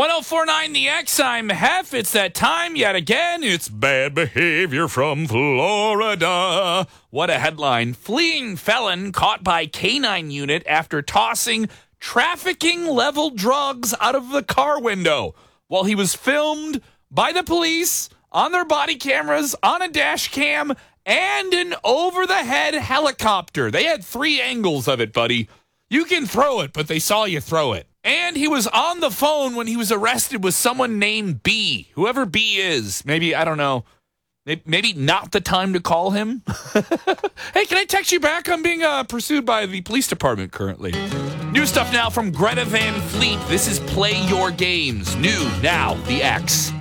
1049 The X, I'm Hef. It's that time yet again. It's bad behavior from Florida. What a headline. Fleeing felon caught by canine unit after tossing trafficking-level drugs out of the car window while he was filmed by the police on their body cameras, on a dash cam, and an over-the-head helicopter. They had 3 angles of it, buddy. You can throw it, but they saw you throw it. And he was on the phone when he was arrested with someone named B. Whoever B is. Maybe, I don't know. Maybe not the time to call him. Hey, can I text you back? I'm being pursued by the police department currently. New stuff now from Greta Van Fleet. This is Play Your Games. New, now, The X.